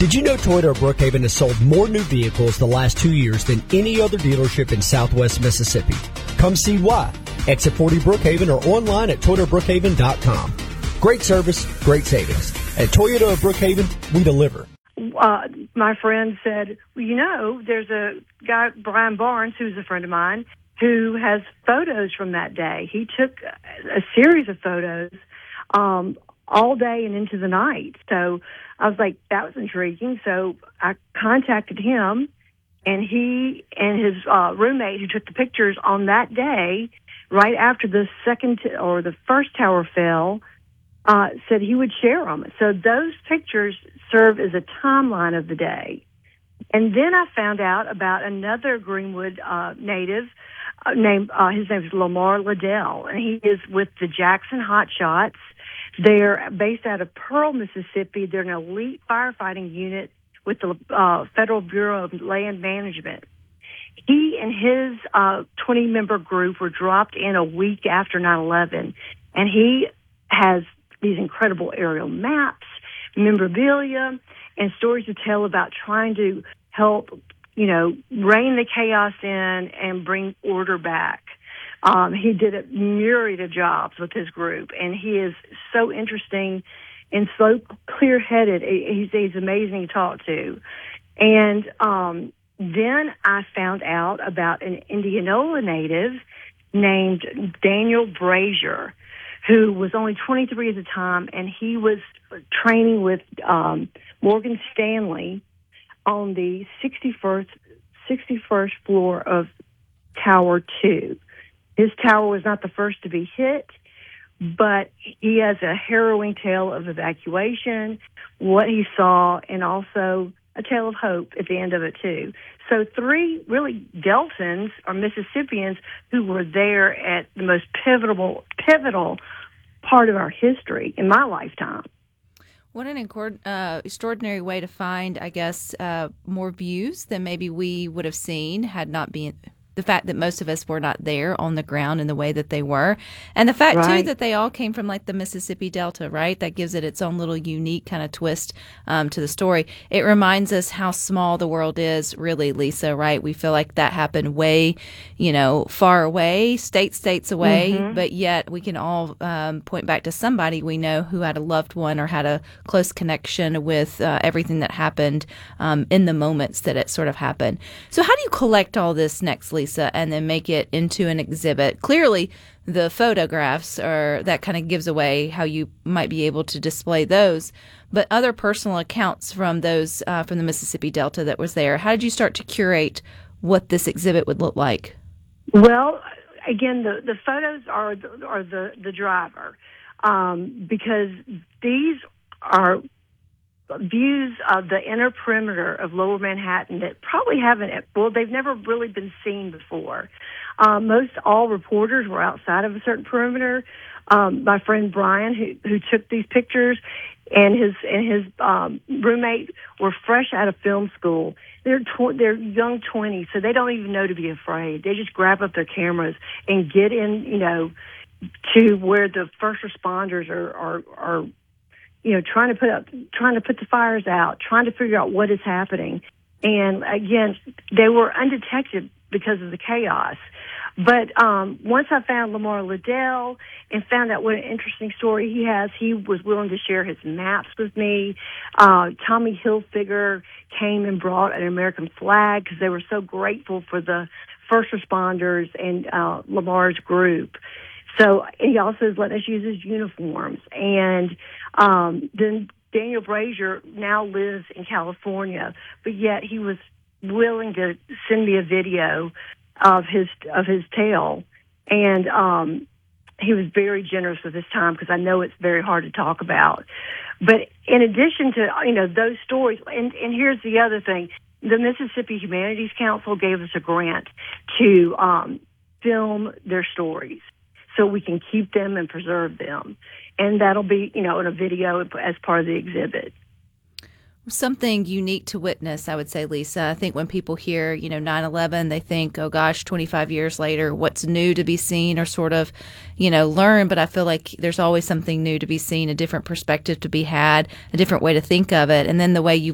Did you know Toyota of Brookhaven has sold more new vehicles the last 2 years than any other dealership in Southwest Mississippi? Come see why. Exit 40 Brookhaven or online at ToyotaBrookhaven.com. Great service, great savings. At Toyota of Brookhaven, we deliver. My friend said, well, there's a guy, Brian Barnes, who's a friend of mine, who has photos from that day. He took a series of photos all day and into the night. So I was like, that was intriguing. So I contacted him, and he and his roommate who took the pictures on that day, right after the the first tower fell, said he would share them. So those pictures serve as a timeline of the day. And then I found out about another Greenwood native named, his name is Lamar Liddell, and he is with the Jackson Hotshots. They're based out of Pearl, Mississippi. They're an elite firefighting unit with the Federal Bureau of Land Management. He and his 20-member group were dropped in a week after 9/11, and he has these incredible aerial maps, memorabilia, and stories to tell about trying to help, rein the chaos in and bring order back. He did a myriad of jobs with his group, and he is so interesting and so clear-headed. He's amazing to talk to. And then I found out about an Indianola native named Daniel Brazier, who was only 23 at the time, and he was training with Morgan Stanley on the 61st floor of Tower 2. His tower was not the first to be hit, but he has a harrowing tale of evacuation, what he saw, and also a tale of hope at the end of it, too. So 3 really Deltons or Mississippians who were there at the most pivotal part of our history in my lifetime. What an extraordinary way to find, I guess, more views than maybe we would have seen had not been the fact that most of us were not there on the ground in the way that they were. And the fact, too, that they all came from, like, the Mississippi Delta, right? That gives it its own little unique kind of twist to the story. It reminds us how small the world is, really, Lisa, right? We feel like that happened way, far away, states away, but yet we can all point back to somebody we know who had a loved one or had a close connection with everything that happened in the moments that it sort of happened. So how do you collect all this next, Lisa, and then make it into an exhibit? Clearly, the photographs that kind of gives away how you might be able to display those, but other personal accounts from those from the Mississippi Delta that was there. How did you start to curate what this exhibit would look like? Well, again, the photos are the driver, because these are views of the inner perimeter of Lower Manhattan that probably they've never really been seen before. Most all reporters were outside of a certain perimeter. My friend Brian, who took these pictures, and his roommate were fresh out of film school. They're young 20s, so they don't even know to be afraid. They just grab up their cameras and get in, to where the first responders are trying to put the fires out, trying to figure out what is happening. And again, they were undetected because of the chaos. But once I found Lamar Liddell and found out what an interesting story he has, he was willing to share his maps with me. Tommy Hilfiger came and brought an American flag because they were so grateful for the first responders and Lamar's group. So he also let us use his uniforms. And then Daniel Brazier now lives in California, but yet he was willing to send me a video of his tale. And he was very generous with his time because I know it's very hard to talk about. But in addition to, those stories, and here's the other thing, the Mississippi Humanities Council gave us a grant to film their stories, so we can keep them and preserve them. And that'll be, in a video as part of the exhibit. Something unique to witness, I would say, Lisa. I think when people hear, 9/11, they think, oh gosh, 25 years later, what's new to be seen or sort of, learn. But I feel like there's always something new to be seen, a different perspective to be had, a different way to think of it. And then the way you